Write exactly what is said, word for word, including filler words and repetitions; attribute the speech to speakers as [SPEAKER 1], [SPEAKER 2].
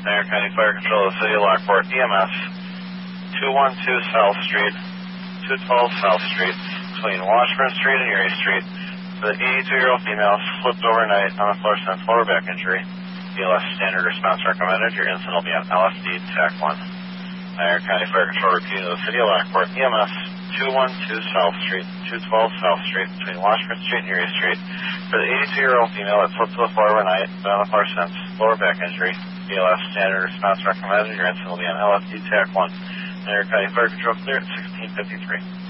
[SPEAKER 1] Marion County Fire Control of the City of Lockport, E M S, two one two South Street, two twelve South Street, between Washburn Street and Erie Street. The eighty-two-year-old female slipped overnight on the floor, since lower back injury. B L S standard response recommended. Your incident will be on L F D TAC one. Marion County Fire Control repeating to the City of Lockport, E M S, two one two South Street, two twelve South Street, between Washburn Street and Erie Street. For the eighty-two-year-old female that slipped to the floor overnight, been on the floor since lower back injury. B L S standard response recommended. Your incident will be on L F D TAC one. Marion County Fire Control clear at sixteen fifty-three.